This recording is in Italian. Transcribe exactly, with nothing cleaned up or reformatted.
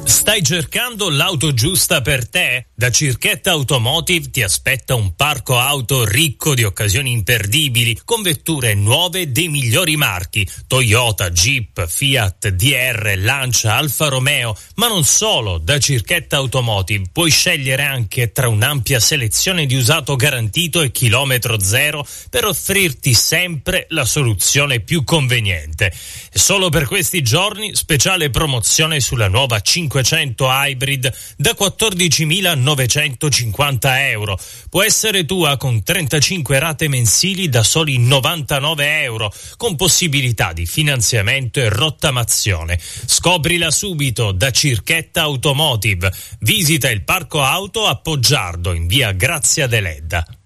Stai cercando l'auto giusta per te? Da Circhetta Automotive ti aspetta un parco auto ricco di occasioni imperdibili, con vetture nuove dei migliori marchi: Toyota, Jeep, Fiat, D R, Lancia, Alfa Romeo. Ma non solo, da Circhetta Automotive puoi scegliere anche tra un'ampia selezione di usato garantito e chilometro zero per offrirti sempre la soluzione più conveniente. E solo per questi giorni, speciale promozione sulla nuova cinquecento Hybrid da quattordicimilanovecentocinquanta euro. Può essere tua con trentacinque rate mensili da soli novantanove euro, con possibilità di finanziamento e rottamazione. Scoprila subito da Circhetta Automotive. Visita il parco auto a Poggiardo in via Grazia Deledda.